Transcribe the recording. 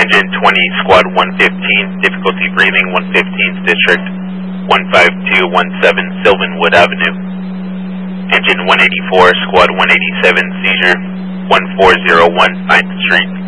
Engine 20, Squad 115, difficulty breathing, 115th District, 15217 Sylvanwood Avenue. Engine 184, Squad 187, seizure, 1401 9th Street.